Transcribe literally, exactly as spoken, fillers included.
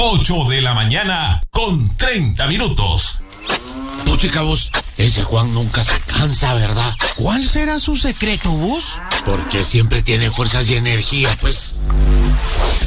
ocho de la mañana con treinta minutos. Puchica, vos, ese Juan nunca se cansa, ¿verdad? ¿Cuál será su secreto, vos? Porque siempre tiene fuerzas y energía, pues.